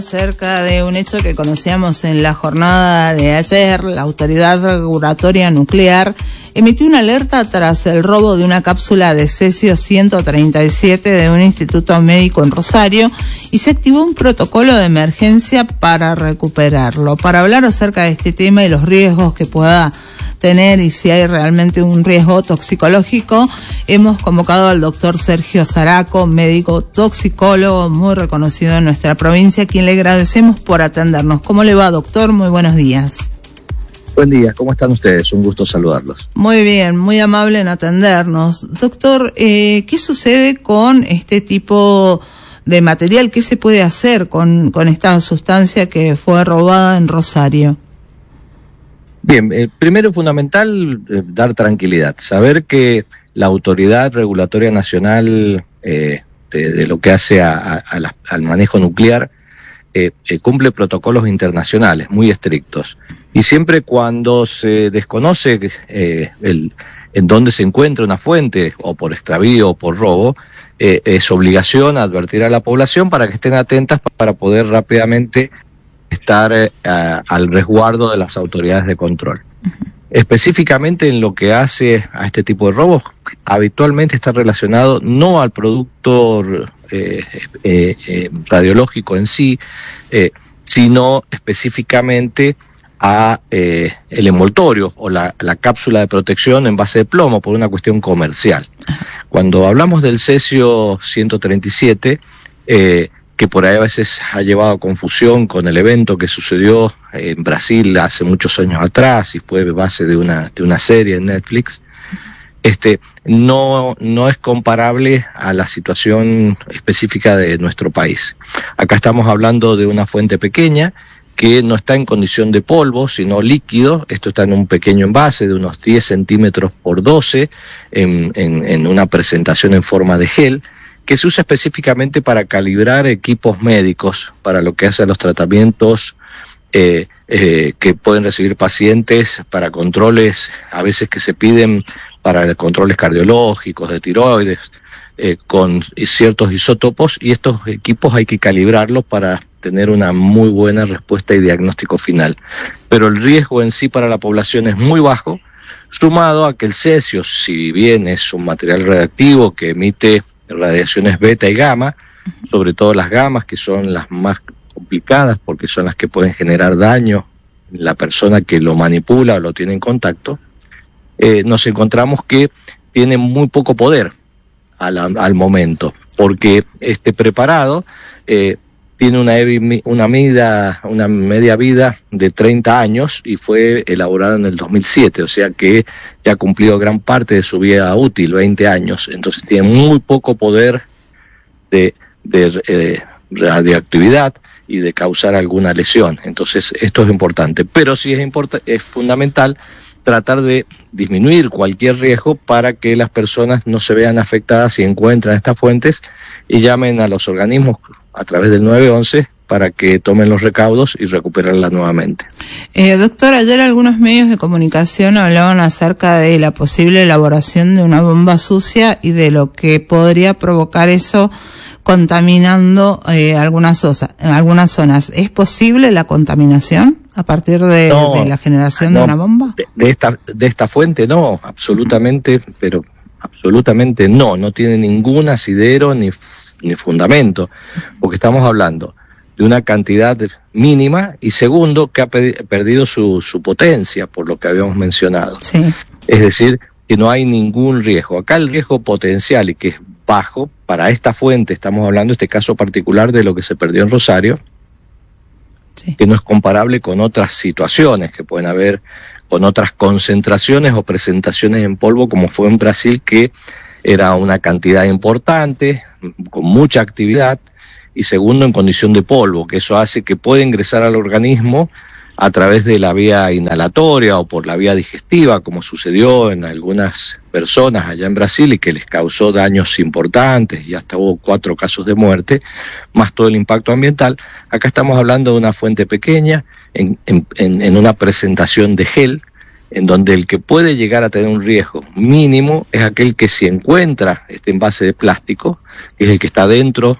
Acerca de un hecho que conocíamos en la jornada de ayer, la Autoridad Regulatoria Nuclear emitió una alerta tras el robo de una cápsula de cesio-137 de un instituto médico en Rosario y se activó un protocolo de emergencia para recuperarlo. Para hablar acerca de este tema y los riesgos que pueda tener y si hay realmente un riesgo toxicológico, hemos convocado al doctor Sergio Zaraco, médico toxicólogo muy reconocido en nuestra provincia, a quien le agradecemos por atendernos. ¿Cómo le va, doctor? Muy buenos días. Buen día, ¿cómo están ustedes? Un gusto saludarlos. Muy bien, muy amable en atendernos. Doctor, ¿qué sucede con este tipo de material? ¿Qué se puede hacer con esta sustancia que fue robada en Rosario? Bien, primero es fundamental dar tranquilidad, saber que la Autoridad Regulatoria Nacional de lo que hace al manejo nuclear cumple protocolos internacionales muy estrictos. Y siempre cuando se desconoce en dónde se encuentra una fuente, o por extravío o por robo, es obligación advertir a la población para que estén atentas para poder rápidamente estar al resguardo de las autoridades de control. Específicamente en lo que hace a este tipo de robos, habitualmente está relacionado no al producto radiológico en sí, sino específicamente a el envoltorio o la cápsula de protección en base de plomo por una cuestión comercial. Cuando hablamos del cesio-137, que por ahí a veces ha llevado a confusión con el evento que sucedió en Brasil hace muchos años atrás y fue base de una serie en Netflix, no es comparable a la situación específica de nuestro país. Acá estamos hablando de una fuente pequeña que no está en condición de polvo, sino líquido. Esto está en un pequeño envase de unos 10 centímetros por 12, en una presentación en forma de gel, que se usa específicamente para calibrar equipos médicos, para lo que hace a los tratamientos que pueden recibir pacientes para controles, a veces que se piden para controles cardiológicos, de tiroides, con ciertos isótopos, y estos equipos hay que calibrarlos para tener una muy buena respuesta y diagnóstico final. Pero el riesgo en sí para la población es muy bajo, sumado a que el cesio, si bien es un material radiactivo que emite radiaciones beta y gamma, sobre todo las gamas, que son las más complicadas porque son las que pueden generar daño en la persona que lo manipula o lo tiene en contacto, nos encontramos que tiene muy poco poder al momento, porque este preparado tiene una media vida de 30 años y fue elaborado en el 2007, o sea que ya ha cumplido gran parte de su vida útil, 20 años, entonces tiene muy poco poder de radioactividad y de causar alguna lesión. Entonces esto es importante, pero sí es fundamental tratar de disminuir cualquier riesgo para que las personas no se vean afectadas si encuentran estas fuentes y llamen a los organismos a través del 911 para que tomen los recaudos y recuperarlas nuevamente. Doctor, ayer algunos medios de comunicación hablaban acerca de la posible elaboración de una bomba sucia y de lo que podría provocar eso contaminando algunas zonas. ¿Es posible la contaminación a partir de la generación de una bomba? De esta fuente no, absolutamente, pero absolutamente no tiene ningún asidero ni fundamento, porque estamos hablando de una cantidad mínima y segundo que ha perdido su potencia, por lo que habíamos mencionado. Sí. Es decir, que no hay ningún riesgo. Acá el riesgo potencial y que es bajo para esta fuente, estamos hablando este caso particular de lo que se perdió en Rosario, sí, que no es comparable con otras situaciones que pueden haber, con otras concentraciones o presentaciones en polvo como fue en Brasil, que era una cantidad importante, con mucha actividad, y segundo en condición de polvo, que eso hace que pueda ingresar al organismo a través de la vía inhalatoria o por la vía digestiva, como sucedió en algunas personas allá en Brasil y que les causó daños importantes y hasta hubo 4 casos de muerte, más todo el impacto ambiental. Acá estamos hablando de una fuente pequeña, en una presentación de gel, en donde el que puede llegar a tener un riesgo mínimo es aquel que si encuentra este envase de plástico, que es el que está dentro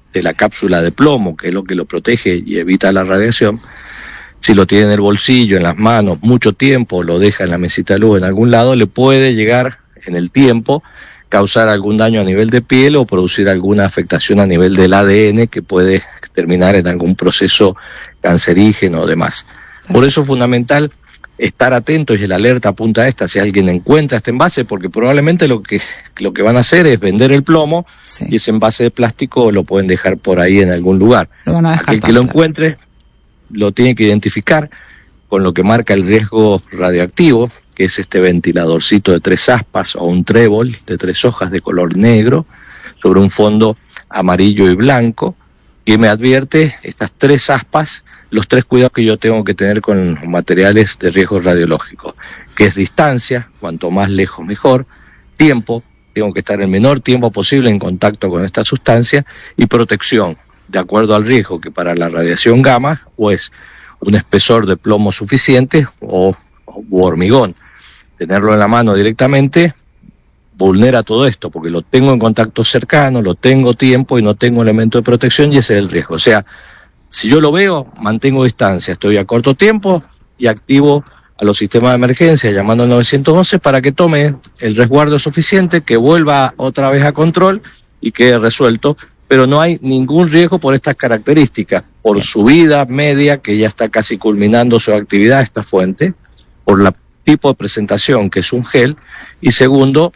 de la cápsula de plomo, que es lo que lo protege y evita la radiación, si lo tiene en el bolsillo, en las manos, mucho tiempo, lo deja en la mesita de luz en algún lado, le puede llegar en el tiempo causar algún daño a nivel de piel o producir alguna afectación a nivel del ADN que puede terminar en algún proceso cancerígeno o demás. Por eso es fundamental estar atentos, y la alerta apunta a esta, si alguien encuentra este envase, porque probablemente lo que van a hacer es vender el plomo, sí, y ese envase de plástico lo pueden dejar por ahí en algún lugar. Aquel que lo encuentre lo tiene que identificar con lo que marca el riesgo radioactivo, que es este ventiladorcito de 3 aspas o un trébol de 3 hojas de color negro sobre un fondo amarillo y blanco, que me advierte estas 3 aspas, los 3 cuidados que yo tengo que tener con los materiales de riesgo radiológico, que es distancia, cuanto más lejos mejor, tiempo, tengo que estar el menor tiempo posible en contacto con esta sustancia, y protección, de acuerdo al riesgo, que para la radiación gamma o es un espesor de plomo suficiente u hormigón. Tenerlo en la mano directamente vulnera todo esto, porque lo tengo en contacto cercano, lo tengo tiempo y no tengo elemento de protección, y ese es el riesgo. O sea, si yo lo veo, mantengo distancia, estoy a corto tiempo y activo a los sistemas de emergencia llamando al 911 para que tome el resguardo suficiente, que vuelva otra vez a control y quede resuelto, pero no hay ningún riesgo por estas características, por su vida media, que ya está casi culminando su actividad esta fuente, por la tipo de presentación, que es un gel, y segundo,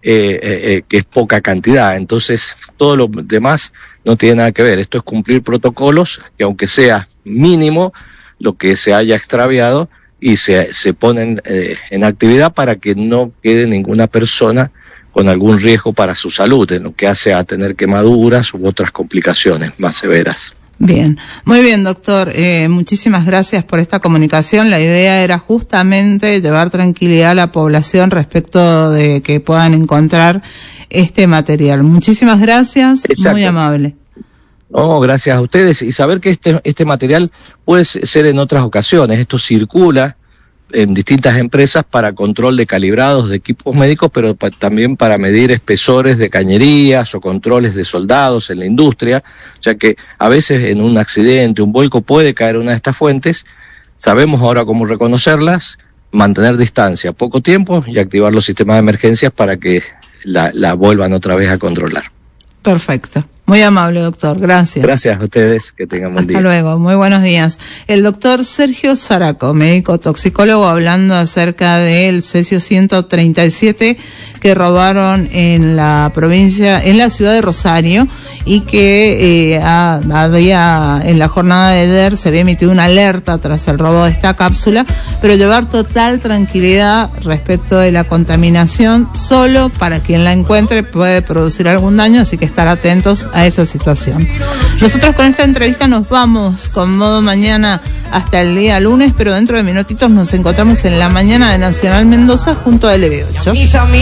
que es poca cantidad. Entonces todo lo demás no tiene nada que ver. Esto es cumplir protocolos, que aunque sea mínimo lo que se haya extraviado, y se ponen en actividad para que no quede ninguna persona con algún riesgo para su salud, en lo que hace a tener quemaduras u otras complicaciones más severas. Bien, muy bien, doctor. Muchísimas gracias por esta comunicación. La idea era justamente llevar tranquilidad a la población respecto de que puedan encontrar este material. Muchísimas gracias. Exacto. Muy amable. No, gracias a ustedes. Y saber que este material puede ser en otras ocasiones. Esto circula en distintas empresas para control de calibrados de equipos médicos, pero también para medir espesores de cañerías o controles de soldados en la industria. O sea que a veces en un accidente, un vuelco, puede caer una de estas fuentes. Sabemos ahora cómo reconocerlas, mantener distancia, poco tiempo, y activar los sistemas de emergencias para que la vuelvan otra vez a controlar. Perfecto. Muy amable, doctor. Gracias. Gracias a ustedes. Que tengan buen día. Hasta luego. Muy buenos días. El doctor Sergio Zaraco, médico toxicólogo, hablando acerca del cesio 137 que robaron en la ciudad de Rosario, y que en la jornada de ayer se había emitido una alerta tras el robo de esta cápsula, pero llevar total tranquilidad respecto de la contaminación. Solo para quien la encuentre puede producir algún daño, así que estar atentos a esa situación. Nosotros con esta entrevista nos vamos con Modo Mañana hasta el día lunes, pero dentro de minutitos nos encontramos en la mañana de Nacional Mendoza junto a LB8.